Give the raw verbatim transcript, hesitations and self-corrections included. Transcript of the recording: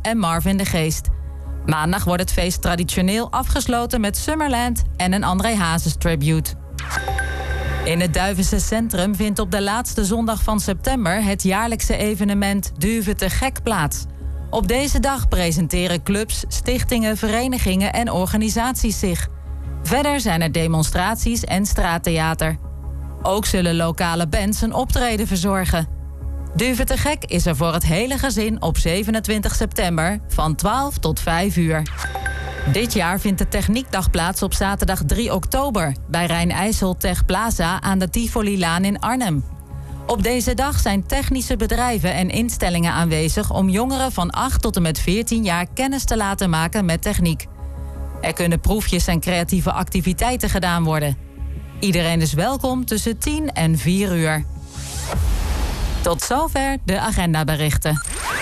en Marvin de Geest. Maandag wordt het feest traditioneel afgesloten met Summerland en een André Hazes tribute. In het Duivense Centrum vindt op de laatste zondag van september het jaarlijkse evenement Duiven te Gek plaats. Op deze dag presenteren clubs, stichtingen, verenigingen en organisaties zich. Verder zijn er demonstraties en straattheater. Ook zullen lokale bands een optreden verzorgen. Duiven te Gek is er voor het hele gezin op zevenentwintig september van twaalf tot vijf uur. Dit jaar vindt de Techniekdag plaats op zaterdag drie oktober... bij Rijn-IJssel Tech Plaza aan de Tivolilaan in Arnhem. Op deze dag zijn technische bedrijven en instellingen aanwezig... om jongeren van acht tot en met veertien jaar kennis te laten maken met techniek. Er kunnen proefjes en creatieve activiteiten gedaan worden. Iedereen is welkom tussen tien en vier uur. Tot zover de agendaberichten.